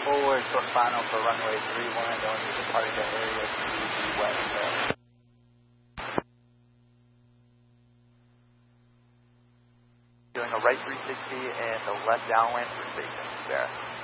forward for final for runway 31, going to departing the area to the west. Doing a right 360 and a left downwind for station. There.